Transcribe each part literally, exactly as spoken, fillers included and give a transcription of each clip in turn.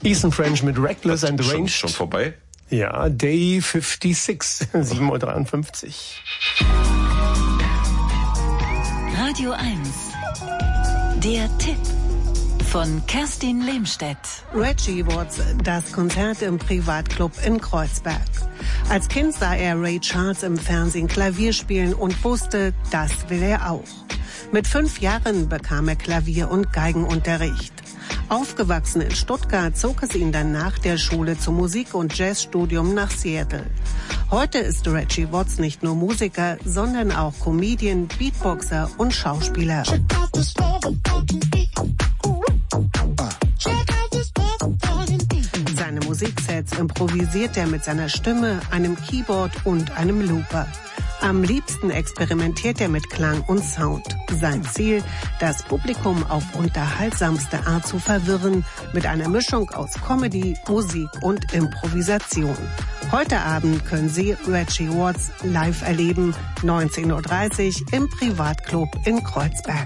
Ethan French mit Reckless and Arranged. Schon, schon vorbei? Ja, Day fünfundsechzig, sieben Uhr dreiundfünfzig. Radio eins. Der Tipp von Kerstin Lehmstedt. Reggie Watts, das Konzert im Privatclub in Kreuzberg. Als Kind sah er Ray Charles im Fernsehen Klavier spielen und wusste, das will er auch. Mit fünf Jahren bekam er Klavier- und Geigenunterricht. Aufgewachsen in Stuttgart zog es ihn dann nach der Schule zum Musik- und Jazzstudium nach Seattle. Heute ist Reggie Watts nicht nur Musiker, sondern auch Comedian, Beatboxer und Schauspieler. Seine Musiksets improvisiert er mit seiner Stimme, einem Keyboard und einem Looper. Am liebsten experimentiert er mit Klang und Sound. Sein Ziel, das Publikum auf unterhaltsamste Art zu verwirren, mit einer Mischung aus Comedy, Musik und Improvisation. Heute Abend können Sie Reggie Watts live erleben, neunzehn Uhr dreißig im Privatclub in Kreuzberg.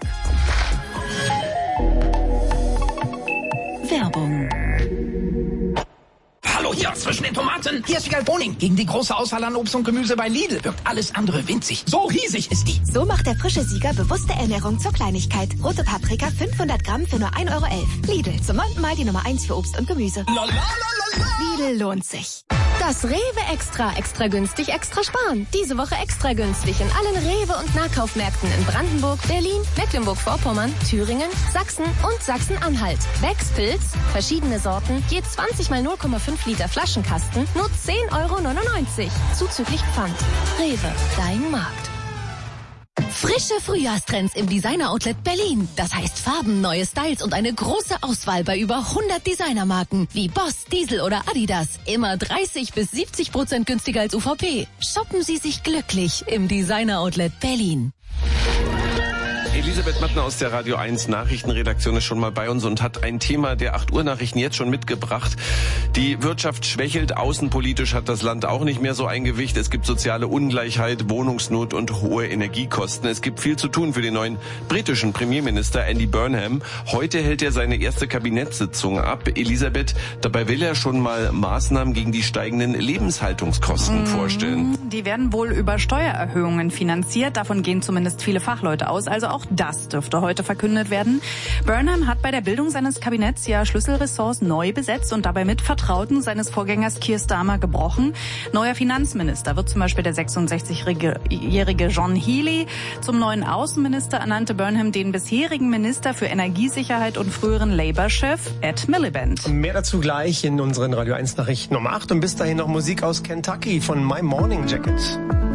Werbung. Hallo, hier zwischen den Tomaten. Hier ist Wiegald Boning. Gegen die große Auswahl an Obst und Gemüse bei Lidl wirkt alles andere winzig. So riesig ist die. So macht der frische Sieger bewusste Ernährung zur Kleinigkeit. Rote Paprika fünfhundert Gramm für nur ein Euro elf. Lidl, zum neunten Mal die Nummer eins für Obst und Gemüse. Lidl lohnt sich. Das Rewe Extra, extra günstig, extra sparen. Diese Woche extra günstig in allen Rewe- und Nahkaufmärkten in Brandenburg, Berlin, Mecklenburg-Vorpommern, Thüringen, Sachsen und Sachsen-Anhalt. Wechspilz, verschiedene Sorten, je zwanzig mal null Komma fünf Liter Flaschenkasten, nur zehn Euro neunundneunzig. Zuzüglich Pfand. Rewe, dein Markt. Frische Frühjahrstrends im Designer-Outlet Berlin. Das heißt Farben, neue Styles und eine große Auswahl bei über hundert Designermarken wie Boss, Diesel oder Adidas. Immer dreißig bis siebzig Prozent günstiger als U V P. Shoppen Sie sich glücklich im Designer-Outlet Berlin. Elisabeth Mattner aus der Radio eins Nachrichtenredaktion ist schon mal bei uns und hat ein Thema der acht Uhr Nachrichten jetzt schon mitgebracht. Die Wirtschaft schwächelt, außenpolitisch hat das Land auch nicht mehr so ein Gewicht. Es gibt soziale Ungleichheit, Wohnungsnot und hohe Energiekosten. Es gibt viel zu tun für den neuen britischen Premierminister Andy Burnham. Heute hält er seine erste Kabinettssitzung ab. Elisabeth, dabei will er schon mal Maßnahmen gegen die steigenden Lebenshaltungskosten mmh, vorstellen. Die werden wohl über Steuererhöhungen finanziert. Davon gehen zumindest viele Fachleute aus. Also auch das dürfte heute verkündet werden. Burnham hat bei der Bildung seines Kabinetts ja Schlüsselressorts neu besetzt und dabei mit Vertrauten seines Vorgängers Keir Starmer gebrochen. Neuer Finanzminister wird zum Beispiel der sechsundsechzigjährige John Healey. Zum neuen Außenminister ernannte Burnham den bisherigen Minister für Energiesicherheit und früheren Labour-Chef Ed Miliband. Mehr dazu gleich in unseren Radio eins Nachrichten um acht und bis dahin noch Musik aus Kentucky von My Morning Jacket.